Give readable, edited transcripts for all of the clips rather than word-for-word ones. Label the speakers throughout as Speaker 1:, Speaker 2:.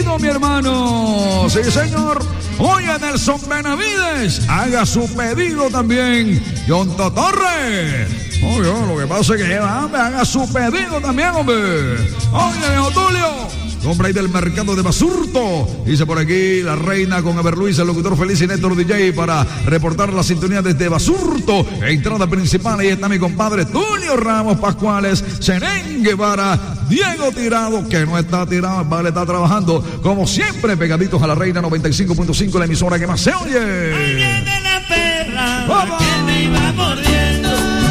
Speaker 1: pedido, mi hermano. Sí, señor. Oye, Nelson Benavides, haga su pedido también. Yonto Torres. Oye, lo que pasa es que haga su pedido también, hombre. Oye, viejo Tulio. Hombre ahí del mercado de Basurto. Dice por aquí la reina con Ever Luis, el locutor feliz y Néstor DJ para reportar la sintonía desde Basurto. Entrada principal, ahí está mi compadre Tulio Ramos Pascuales, Zenén Guevara, Diego Tirado, que no está tirado, vale, está trabajando como siempre, pegaditos a la reina 95.5, la emisora que más se oye.
Speaker 2: Ahí viene la perra, la que me iba mordiendo.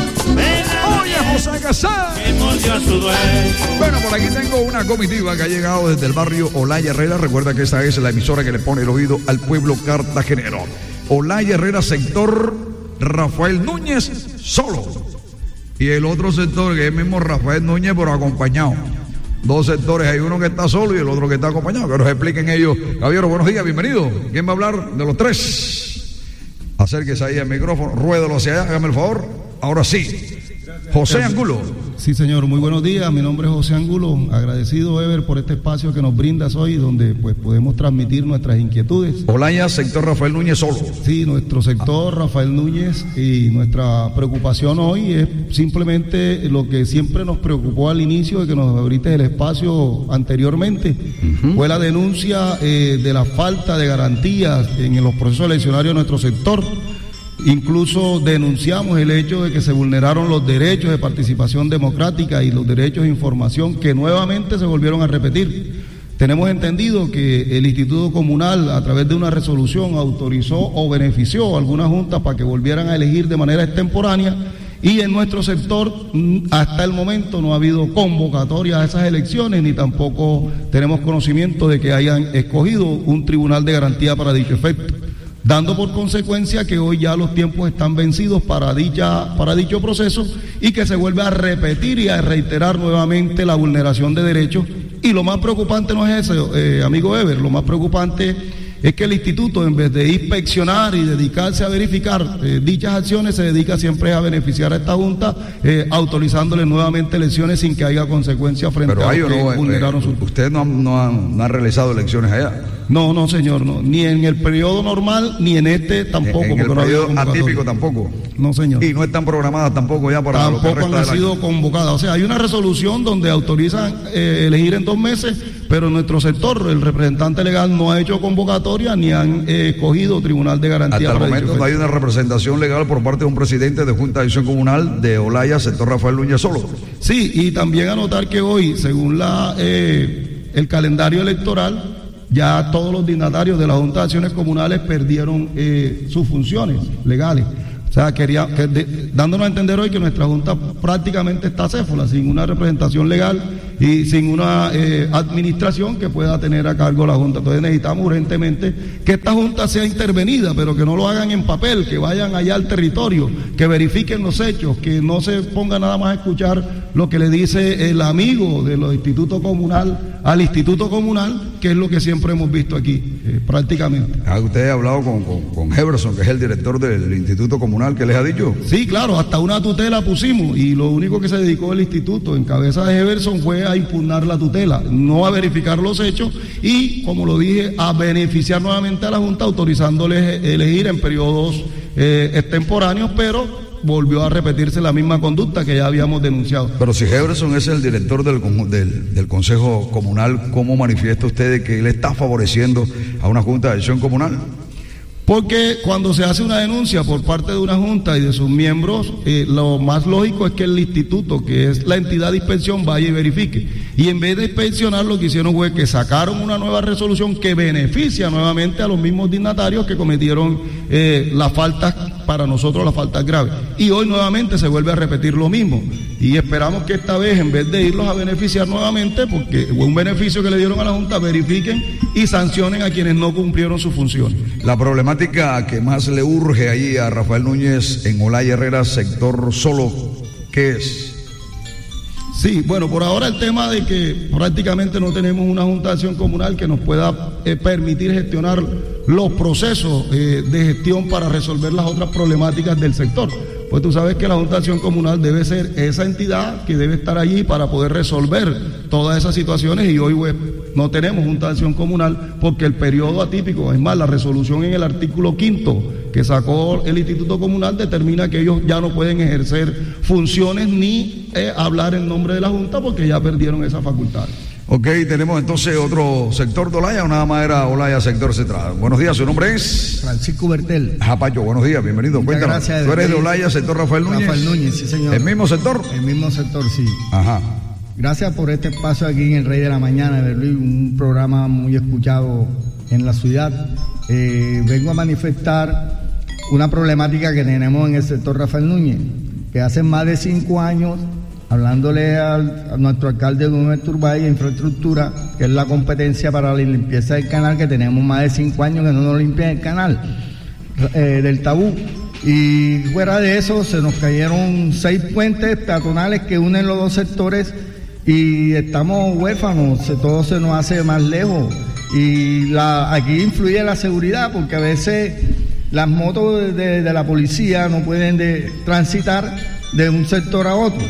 Speaker 1: Oye, José Casal,
Speaker 2: que mordió a su dueño.
Speaker 1: Bueno, por aquí tengo una comitiva que ha llegado desde el barrio Olaya Herrera. Recuerda que esta es la emisora que le pone el oído al pueblo cartagenero. Olaya Herrera, sector Rafael Núñez, solo. Y el otro sector, que es el mismo Rafael Núñez, pero acompañado. Dos sectores, hay uno que está solo y el otro que está acompañado. Que nos expliquen ellos. Caballero, buenos días, bienvenido. ¿Quién va a hablar de los tres? Acérquese ahí al micrófono, ruédalo hacia allá, hágame el favor. Ahora sí. José Angulo.
Speaker 3: Sí, señor, muy buenos días, mi nombre es José Angulo, agradecido, Ever, por este espacio que nos brindas hoy, donde pues podemos transmitir nuestras inquietudes.
Speaker 1: Olaya, sector Rafael Núñez solo.
Speaker 3: Sí, nuestro sector Rafael Núñez, y nuestra preocupación hoy es simplemente lo que siempre nos preocupó al inicio de que nos abriste el espacio anteriormente, fue la denuncia de la falta de garantías en los procesos eleccionarios de nuestro sector. Incluso denunciamos el hecho de que se vulneraron los derechos de participación democrática y los derechos de información que nuevamente se volvieron a repetir. Tenemos entendido que el Instituto Comunal, a través de una resolución, autorizó o benefició a algunas juntas para que volvieran a elegir de manera extemporánea, y en nuestro sector hasta el momento no ha habido convocatoria a esas elecciones, ni tampoco tenemos conocimiento de que hayan escogido un tribunal de garantía para dicho efecto, dando por consecuencia que hoy ya los tiempos están vencidos para dicho proceso, y que se vuelve a repetir y a reiterar nuevamente la vulneración de derechos. Y lo más preocupante no es eso, amigo Ever, lo más preocupante es que el instituto, en vez de inspeccionar y dedicarse a verificar dichas acciones, se dedica siempre a beneficiar a esta junta, autorizándole nuevamente elecciones sin que haya consecuencias frente a los que vulneraron su...
Speaker 1: ¿Usted no ha realizado elecciones allá?
Speaker 3: No, señor, no. Ni en el periodo normal, ni en este tampoco.
Speaker 1: ¿En el periodo atípico tampoco?
Speaker 3: No, señor.
Speaker 1: ¿Y no están programadas tampoco ya para
Speaker 3: tampoco lo que resta han sido convocadas. O sea, hay una resolución donde autorizan elegir en 2 meses, pero en nuestro sector el representante legal no ha hecho convocatoria ni han escogido tribunal de garantía.
Speaker 1: Hasta el momento no hay una representación legal por parte de un presidente de Junta de Acción Comunal de Olaya, sector Rafael Núñez solo.
Speaker 3: Sí, y también anotar que hoy, según el calendario electoral, ya todos los dignatarios de la Junta de Acciones Comunales perdieron sus funciones legales. O sea, dándonos a entender hoy que nuestra Junta prácticamente está acéfala, sin una representación legal y sin una administración que pueda tener a cargo la Junta. Entonces necesitamos urgentemente que esta Junta sea intervenida, pero que no lo hagan en papel, que vayan allá al territorio, que verifiquen los hechos, que no se ponga nada más a escuchar lo que le dice el amigo del Instituto Comunal al Instituto Comunal, que es lo que siempre hemos visto aquí, prácticamente.
Speaker 1: ¿Usted ha hablado con Heverson, que es el director del Instituto Comunal, que les ha dicho?
Speaker 3: Sí, claro, hasta una tutela pusimos, y lo único que se dedicó el instituto en cabeza de Heverson fue a impugnar la tutela, no a verificar los hechos y, como lo dije, a beneficiar nuevamente a la Junta, autorizándoles elegir en periodos extemporáneos, pero volvió a repetirse la misma conducta que ya habíamos denunciado.
Speaker 1: Pero si Heverson es el director del Consejo Comunal, ¿cómo manifiesta usted de que él está favoreciendo a una Junta de Acción Comunal?
Speaker 3: Porque cuando se hace una denuncia por parte de una junta y de sus miembros, lo más lógico es que el instituto, que es la entidad de inspección, vaya y verifique. Y en vez de inspeccionar, lo que hicieron fue que sacaron una nueva resolución que beneficia nuevamente a los mismos dignatarios que cometieron las faltas, para nosotros las faltas graves. Y hoy nuevamente se vuelve a repetir lo mismo. Y esperamos que esta vez, en vez de irlos a beneficiar nuevamente, porque fue un beneficio que le dieron a la Junta, verifiquen y sancionen a quienes no cumplieron sus funciones.
Speaker 1: La problemática que más le urge ahí a Rafael Núñez en Olaya Herrera, sector solo, ¿qué es?
Speaker 3: Sí, bueno, por ahora el tema de que prácticamente no tenemos una Junta de Acción Comunal que nos pueda permitir gestionar los procesos de gestión para resolver las otras problemáticas del sector. pues tú sabes que la Junta de Acción Comunal debe ser esa entidad que debe estar allí para poder resolver todas esas situaciones, y hoy pues, no tenemos Junta de Acción Comunal porque el periodo atípico, es más, la resolución en el artículo 5 que sacó el Instituto Comunal determina que ellos ya no pueden ejercer funciones ni hablar en nombre de la Junta porque ya perdieron esa facultad.
Speaker 1: Ok, tenemos entonces otro sector de Olaya, o nada más era Olaya sector central. Buenos días, ¿su nombre es?
Speaker 4: Francisco Bertel.
Speaker 1: Japayo, buenos días, bienvenido.
Speaker 4: Muchas
Speaker 1: Cuéntanos.
Speaker 4: gracias.
Speaker 1: ¿Tú eres de Olaya, sector Rafael Núñez?
Speaker 4: Rafael Núñez, sí señor.
Speaker 1: ¿El mismo sector?
Speaker 4: El mismo sector, sí.
Speaker 1: Ajá.
Speaker 4: Gracias por este espacio aquí en El Rey de la Mañana, un programa muy escuchado en la ciudad. Vengo a manifestar una problemática que tenemos en el sector Rafael Núñez, que hace más de 5 años, hablándole a nuestro alcalde Gómez Turbay, Infraestructura, que es la competencia para la limpieza del canal, que tenemos más de 5 años que no nos limpian el canal del Tabú. Y fuera de eso, se nos cayeron 6 puentes peatonales que unen los dos sectores y estamos huérfanos, todo se nos hace más lejos. Y aquí influye la seguridad, porque a veces las motos de la policía no pueden transitar de un sector a otro.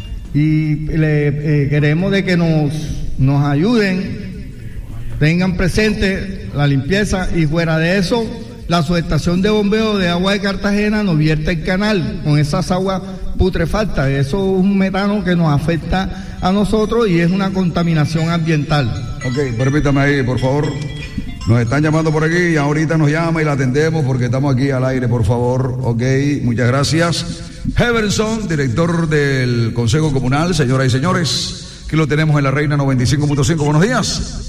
Speaker 4: Y queremos de que nos ayuden, tengan presente la limpieza, y fuera de eso, la subestación de bombeo de agua de Cartagena nos vierte el canal con esas aguas putrefactas. Eso es un metano que nos afecta a nosotros y es una contaminación ambiental.
Speaker 1: Ok, permítame ahí, por favor. Nos están llamando por aquí y ahorita nos llama y la atendemos porque estamos aquí al aire, por favor. Ok, muchas gracias. Heverson, director del Consejo Comunal, señoras y señores, aquí lo tenemos en La Reina 95.5. Buenos días.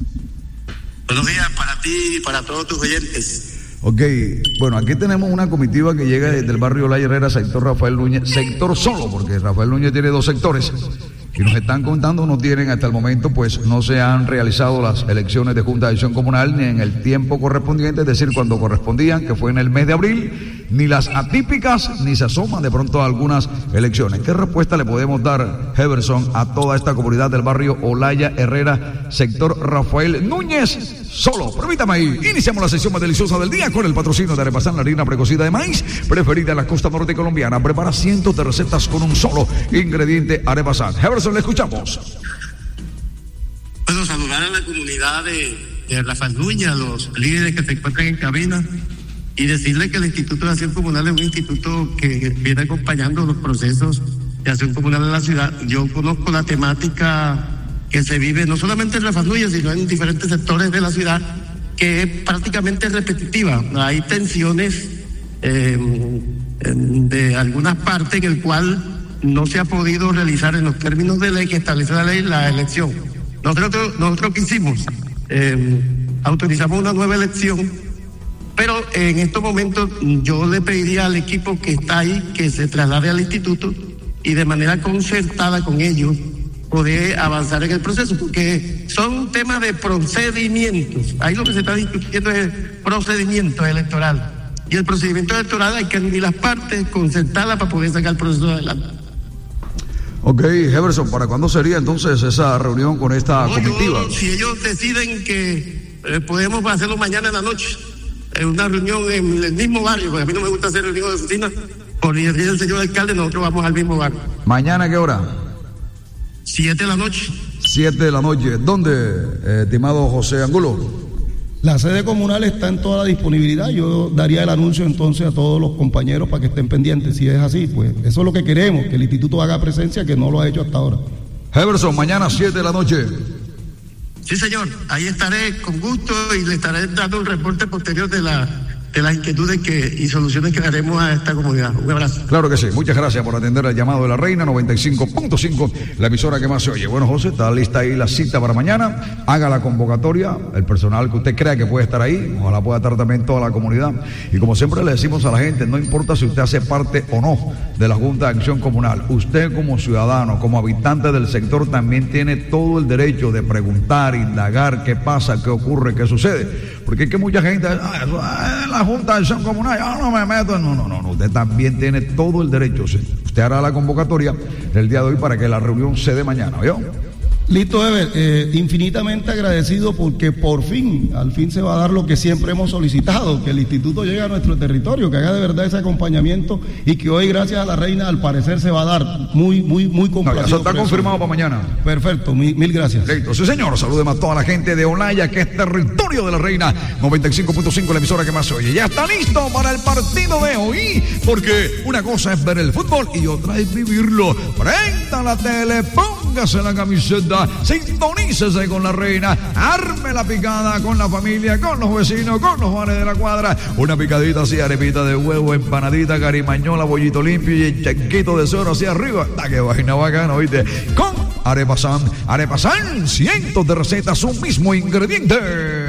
Speaker 5: Buenos días para ti y para todos tus oyentes.
Speaker 1: Ok, bueno, aquí tenemos una comitiva que llega desde el barrio Olaya Herrera, sector Rafael Núñez, sector solo, porque Rafael Núñez tiene 2 sectores. Y nos están contando, no tienen hasta el momento, pues no se han realizado las elecciones de Junta de Acción Comunal ni en el tiempo correspondiente, es decir, cuando correspondían, que fue en el mes de abril, ni las atípicas, ni se asoman de pronto a algunas elecciones. ¿Qué respuesta le podemos dar, Heverson, a toda esta comunidad del barrio Olaya Herrera, sector Rafael Núñez? Solo, permítame ahí, iniciamos la sesión más deliciosa del día con el patrocinio de Arepazán, la harina precocida de maíz, preferida en la costa norte colombiana. Prepara cientos de recetas con un solo ingrediente, Arepazán. Heverson, le escuchamos.
Speaker 5: Bueno, saludar a la comunidad de Rafael Núñez, a los líderes que se encuentran en cabina, y decirle que el Instituto de Acción Comunal es un instituto que viene acompañando los procesos de acción comunal en la ciudad. Yo conozco la temática que se vive no solamente en Rafael Núñez, sino en diferentes sectores de la ciudad, que es prácticamente repetitiva. Hay tensiones de algunas partes en el cual no se ha podido realizar en los términos de ley que establece la ley la elección. Nosotros que hicimos, autorizamos una nueva elección, pero en estos momentos yo le pediría al equipo que está ahí que se traslade al instituto y de manera concertada con ellos poder avanzar en el proceso, porque son temas de procedimientos. Ahí lo que se está discutiendo es procedimiento electoral, y el procedimiento electoral hay que unir las partes, concertarlas para poder sacar el proceso adelante.
Speaker 1: Ok, Heverson, ¿para cuándo sería entonces esa reunión con esta comitiva?
Speaker 5: Si ellos deciden que podemos hacerlo mañana en la noche, una reunión en el mismo barrio, porque a mí no me gusta hacer reunión de oficina, por el señor alcalde, nosotros vamos al mismo barrio.
Speaker 1: ¿Mañana qué hora?
Speaker 5: 7 de la noche.
Speaker 1: 7 de la noche. ¿Dónde, estimado José Angulo?
Speaker 3: La sede comunal está en toda la disponibilidad. Yo daría el anuncio entonces a todos los compañeros para que estén pendientes. Si es así, pues eso es lo que queremos, que el instituto haga presencia, que no lo ha hecho hasta ahora.
Speaker 1: Heverson, mañana 7 de la noche.
Speaker 5: Sí, señor. Ahí estaré con gusto y le estaré dando un reporte posterior de las inquietudes y soluciones que daremos a esta comunidad. Un abrazo.
Speaker 1: Claro que sí. Muchas gracias por atender el llamado de La Reina 95.5, la emisora que más se oye. Bueno, José, está lista ahí la cita para mañana. Haga la convocatoria, el personal que usted crea que puede estar ahí, ojalá pueda estar también toda la comunidad. Y como siempre le decimos a la gente, no importa si usted hace parte o no de la Junta de Acción Comunal, usted como ciudadano, como habitante del sector, también tiene todo el derecho de preguntar, indagar qué pasa, qué ocurre, qué sucede. Porque es que mucha gente, la Junta de Acción Comunal, yo no me meto. No, usted también tiene todo el derecho. Usted hará la convocatoria el día de hoy para que la reunión se dé mañana, ¿vio?
Speaker 3: Listo, Ever, infinitamente agradecido porque al fin se va a dar lo que siempre hemos solicitado, que el instituto llegue a nuestro territorio, que haga de verdad ese acompañamiento y que hoy, gracias a la reina, al parecer se va a dar muy complacido.
Speaker 1: Eso está confirmado para mañana.
Speaker 3: Perfecto, mil gracias.
Speaker 1: Listo, sí señor, saludemos a toda la gente de Olaya, que es territorio de la reina, 95.5, la emisora que más se oye. Ya está listo para el partido de hoy, porque una cosa es ver el fútbol y otra es vivirlo. Prenda la tele, póngase la camiseta, sintonícese con la reina, arme la picada con la familia, con los vecinos, con los vanes de la cuadra, una picadita así, arepita de huevo, empanadita, carimañola, bollito limpio y el chanquito de suero hacia arriba. ¡Ah, qué vaina bacana, oíste! Con Arepa San, cientos de recetas, un mismo ingrediente.